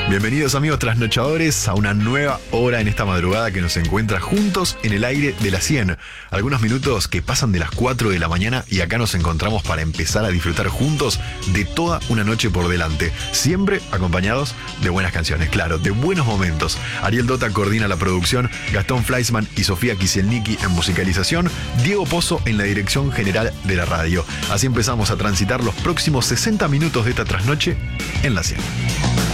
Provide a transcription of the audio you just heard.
Bienvenidos amigos trasnochadores a una nueva hora en esta madrugada que nos encuentra juntos en el aire de la 100. Algunos minutos que pasan de las 4 de la mañana y acá nos encontramos para empezar a disfrutar juntos de toda una noche por delante. Siempre acompañados de buenas canciones, claro, de buenos momentos. Ariel Dota coordina la producción, Gastón Fleischmann y Sofía Kisielnicki en musicalización, Diego Pozo en la dirección general de la radio. Así empezamos a transitar los próximos 60 minutos de esta trasnoche en la 100.